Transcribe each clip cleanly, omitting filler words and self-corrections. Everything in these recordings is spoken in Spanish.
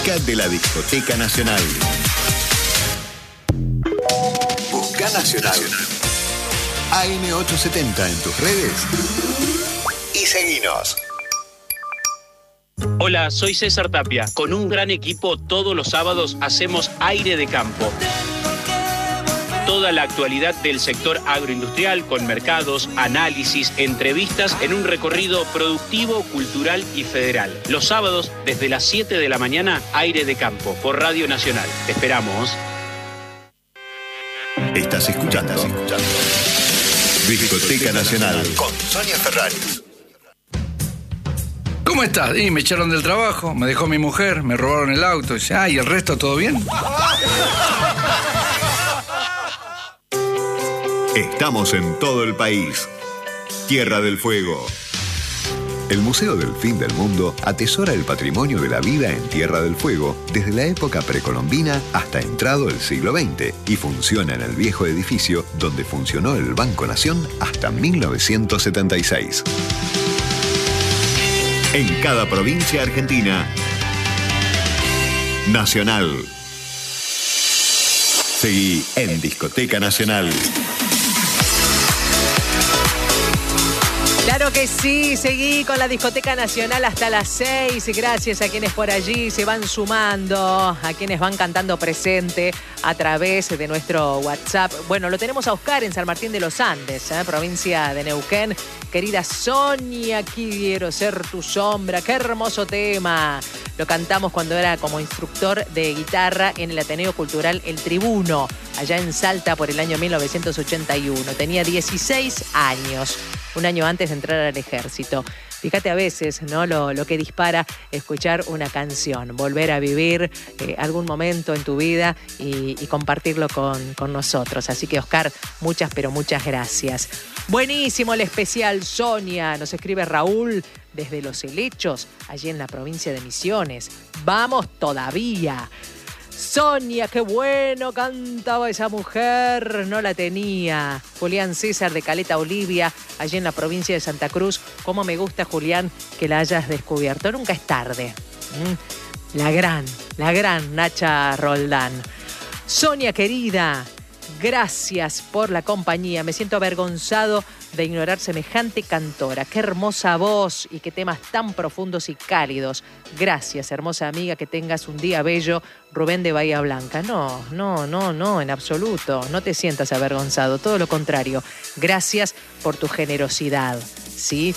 música de la Discoteca Nacional. Busca Nacional. AM870 en tus redes y seguinos. Hola, soy César Tapia. Con un gran equipo todos los sábados hacemos Aire de Campo. Toda la actualidad del sector agroindustrial con mercados, análisis, entrevistas en un recorrido productivo, cultural y federal. Los sábados desde las 7 de la mañana, Aire de Campo por Radio Nacional. Te esperamos. Estás escuchando Discoteca Nacional con Sonia Ferraris. ¿Cómo estás? Y me echaron del trabajo, me dejó mi mujer, me robaron el auto. ¿Y el resto todo bien? Estamos en todo el país. Tierra del Fuego. El Museo del Fin del Mundo atesora el patrimonio de la vida en Tierra del Fuego desde la época precolombina hasta entrado el siglo XX y funciona en el viejo edificio donde funcionó el Banco Nación hasta 1976. En cada provincia argentina, Nacional. Seguí en Discoteca Nacional. Claro que sí, seguí con la Discoteca Nacional hasta las 6. Gracias a quienes por allí se van sumando, a quienes van cantando presente a través de nuestro WhatsApp. Bueno, lo tenemos a Oscar en San Martín de los Andes, provincia de Neuquén. Querida Sonia, quiero ser tu sombra. Qué hermoso tema. Lo cantamos cuando era como instructor de guitarra en el Ateneo Cultural El Tribuno, allá en Salta por el año 1981. Tenía 16 años. Un año antes de entrar al ejército. Fíjate a veces, ¿no? Lo que dispara escuchar una canción, volver a vivir algún momento en tu vida y compartirlo con nosotros. Así que, Oscar, muchas, pero muchas gracias. Buenísimo el especial, Sonia. Nos escribe Raúl desde Los Helechos, allí en la provincia de Misiones. ¡Vamos todavía! Sonia, qué bueno cantaba esa mujer, no la tenía. Julián César de Caleta Olivia, allí en la provincia de Santa Cruz. Cómo me gusta, Julián, que la hayas descubierto. Nunca es tarde. La gran Nacha Roldán. Sonia, querida, gracias por la compañía. Me siento avergonzado de ignorar semejante cantora. Qué hermosa voz y qué temas tan profundos y cálidos. Gracias, hermosa amiga, que tengas un día bello. Rubén de Bahía Blanca. No, en absoluto. No te sientas avergonzado, todo lo contrario. Gracias por tu generosidad, ¿sí?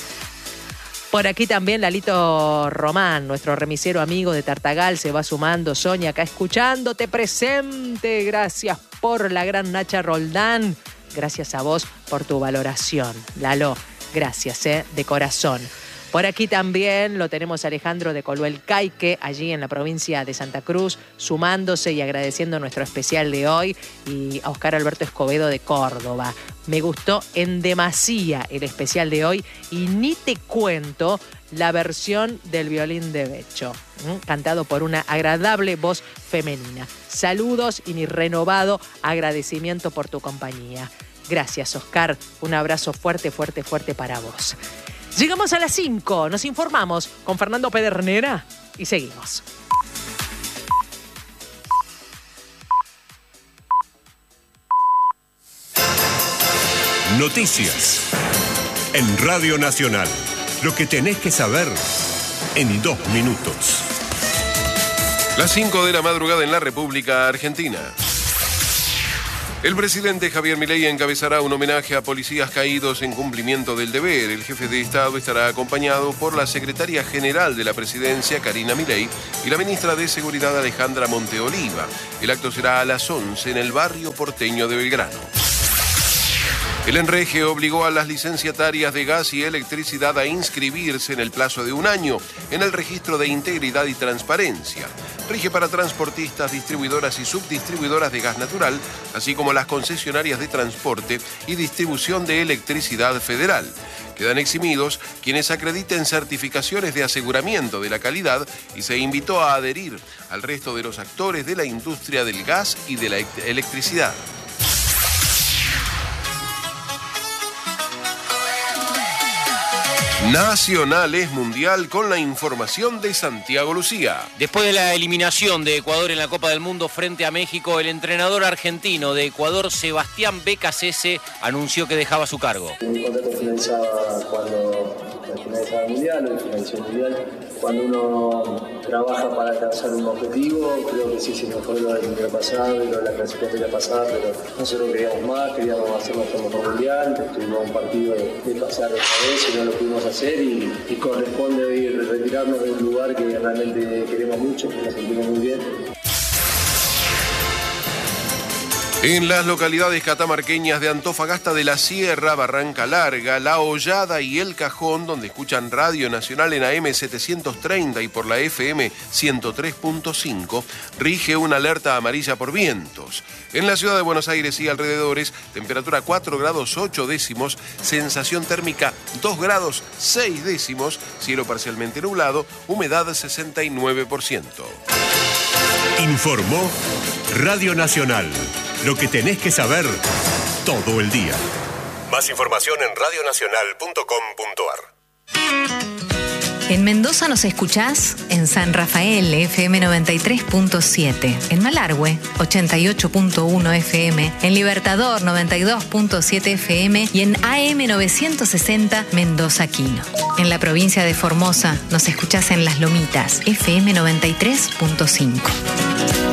Por aquí también Lalito Román, nuestro remisero amigo de Tartagal, se va sumando. Sonia, acá escuchándote presente. Gracias por la gran Nacha Roldán. Gracias a vos por tu valoración. Lalo, gracias, de corazón. Por aquí también lo tenemos a Alejandro de Coluel Caique, allí en la provincia de Santa Cruz, sumándose y agradeciendo nuestro especial de hoy. Y a Oscar Alberto Escobedo de Córdoba. Me gustó en demasía el especial de hoy y ni te cuento la versión del violín de Becho, cantado por una agradable voz femenina. Saludos y mi renovado agradecimiento por tu compañía. Gracias, Oscar. Un abrazo fuerte, fuerte, fuerte para vos. Llegamos a las 5. Nos informamos con Fernando Pedernera y seguimos. Noticias en Radio Nacional. Lo que tenés que saber en 2 minutos. Las 5 de la madrugada en la República Argentina. El presidente Javier Milei encabezará un homenaje a policías caídos en cumplimiento del deber. El jefe de Estado estará acompañado por la secretaria general de la presidencia, Karina Milei, y la ministra de Seguridad, Alejandra Monteoliva. El acto será a las 11 en el barrio porteño de Belgrano. El Enrege obligó a las licenciatarias de gas y electricidad a inscribirse en el plazo de 1 año en el registro de integridad y transparencia. Rige para transportistas, distribuidoras y subdistribuidoras de gas natural, así como las concesionarias de transporte y distribución de electricidad federal. Quedan eximidos quienes acrediten certificaciones de aseguramiento de la calidad y se invitó a adherir al resto de los actores de la industria del gas y de la electricidad. Nacional es mundial con la información de Santiago Lucía. Después de la eliminación de Ecuador en la Copa del Mundo frente a México, el entrenador argentino de Ecuador, Sebastián Becasese, anunció que dejaba su cargo. Mi contrato finalizaba cuando finalizaba el Mundial, o finalizó el Mundial. Cuando uno trabaja para alcanzar un objetivo, creo que sí se nos fue lo del Mundial pasado y lo de la clasificatoria pasada, pero nosotros queríamos más, queríamos hacer nuestro mejor Mundial. Tuvimos un partido de pasar otra vez y no lo pudimos hacer y corresponde ir retirarnos de un lugar que realmente queremos mucho, que nos sentimos muy bien. En las localidades catamarqueñas de Antofagasta de la Sierra, Barranca Larga, La Hollada y El Cajón, donde escuchan Radio Nacional en AM 730 y por la FM 103.5, rige una alerta amarilla por vientos. En la ciudad de Buenos Aires y alrededores, temperatura 4 grados 8 décimos, sensación térmica 2 grados 6 décimos, cielo parcialmente nublado, humedad 69%. Informó Radio Nacional. Lo que tenés que saber todo el día. Más información en radionacional.com.ar. En Mendoza nos escuchás en San Rafael, FM 93.7, en Malargüe, 88.1 FM, en Libertador, 92.7 FM y en AM 960 Mendoza Quino. En la provincia de Formosa nos escuchás en Las Lomitas, FM 93.5.